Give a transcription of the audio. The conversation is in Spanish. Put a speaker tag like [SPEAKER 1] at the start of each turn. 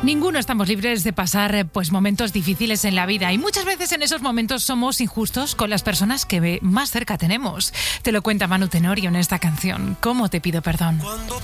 [SPEAKER 1] Ninguno estamos libres de pasar momentos difíciles en la vida y muchas veces en esos momentos somos injustos con las personas que más cerca tenemos. Te lo cuenta Manu Tenorio en esta canción, ¿Cómo te pido perdón?